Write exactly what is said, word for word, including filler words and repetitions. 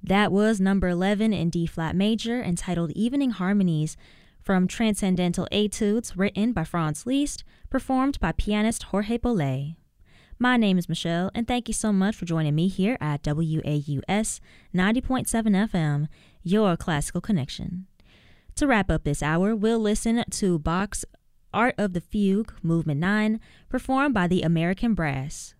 That was number eleven in D flat major, entitled Evening Harmonies, from Transcendental Etudes, written by Franz Liszt, performed by pianist Jorge Bolet. My name is Michelle, and thank you so much for joining me here at W A U S ninety point seven F M, your classical connection. To wrap up this hour, we'll listen to Bach's Art of the Fugue, Movement nine, performed by the American Brass.